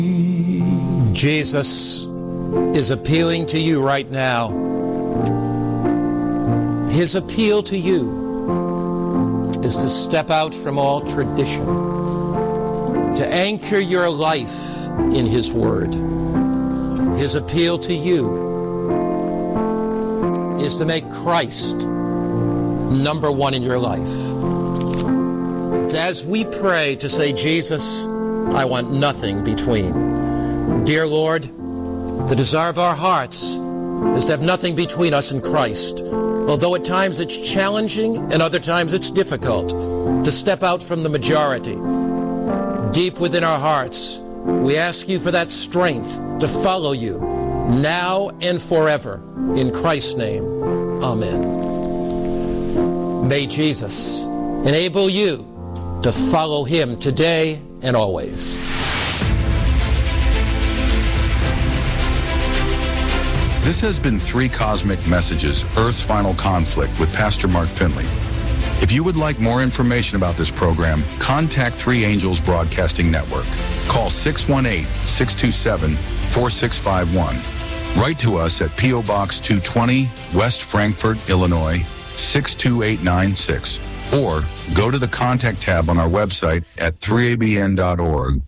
Jesus is appealing to you right now. His appeal to you is to step out from all tradition, to anchor your life in His Word. His appeal to you is to make Christ number one in your life. As we pray, to say, Jesus, I want nothing between. Dear Lord, the desire of our hearts is to have nothing between us and Christ. Although at times it's challenging and other times it's difficult to step out from the majority. Deep within our hearts, we ask you for that strength to follow you now and forever. In Christ's name, amen. May Jesus enable you to follow Him today and always. This has been Three Cosmic Messages, Earth's Final Conflict with Pastor Mark Finley. If you would like more information about this program, contact Three Angels Broadcasting Network. Call 618-627-4651. Write to us at P.O. Box 220, West Frankfort, Illinois, 62896. Or go to the contact tab on our website at 3abn.org.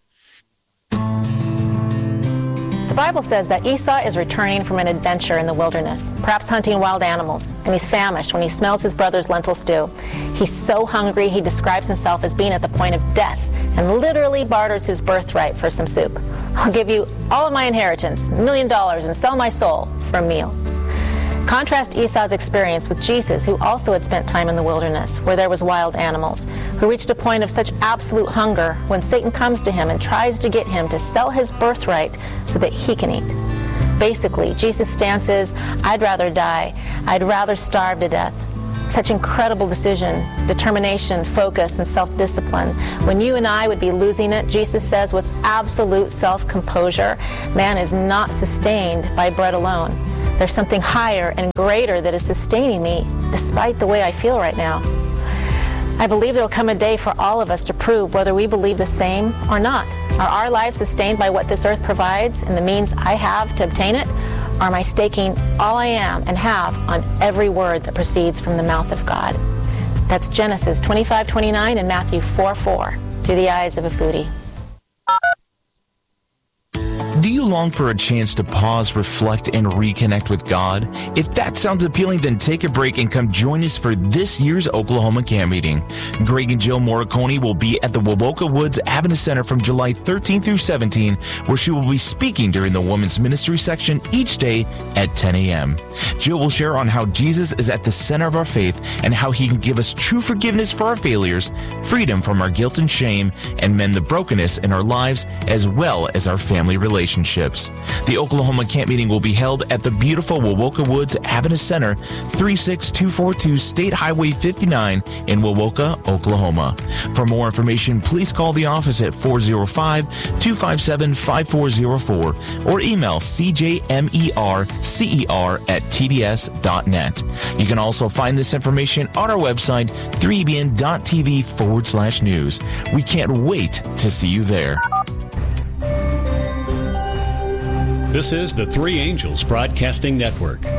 The Bible says that Esau is returning from an adventure in the wilderness, perhaps hunting wild animals, and he's famished when he smells his brother's lentil stew. He's so hungry he describes himself as being at the point of death and literally barters his birthright for some soup. I'll give you all of my inheritance, $1 million, and sell my soul for a meal. Contrast Esau's experience with Jesus, who also had spent time in the wilderness, where there was wild animals, who reached a point of such absolute hunger when Satan comes to him and tries to get him to sell his birthright so that he can eat. Basically, Jesus' stance is, I'd rather die. I'd rather starve to death. Such incredible decision, determination, focus, and self-discipline. When you and I would be losing it, Jesus says with absolute self-composure, man is not sustained by bread alone. There's something higher and greater that is sustaining me despite the way I feel right now. I believe there will come a day for all of us to prove whether we believe the same or not. Are our lives sustained by what this earth provides and the means I have to obtain it? Or am I staking all I am and have on every word that proceeds from the mouth of God? That's Genesis 25:29 and Matthew 4:4 through the eyes of a foodie. Do you long for a chance to pause, reflect, and reconnect with God? If that sounds appealing, then take a break and come join us for this year's Oklahoma Camp Meeting. Greg and Jill Morricone will be at the Woboka Woods Adventist Center from July 13 through 17, where she will be speaking during the Women's Ministry section each day at 10 a.m. Jill will share on how Jesus is at the center of our faith and how He can give us true forgiveness for our failures, freedom from our guilt and shame, and mend the brokenness in our lives as well as our family relationships. The Oklahoma Camp Meeting will be held at the beautiful Woboka Woods Adventist Center, 36242 State Highway 59 in Woboka, Oklahoma. For more information, please call the office at 405-257-5404 or email cjmercer@tds.net. You can also find this information on our website, 3abn.tv/news. We can't wait to see you there. This is the Three Angels Broadcasting Network.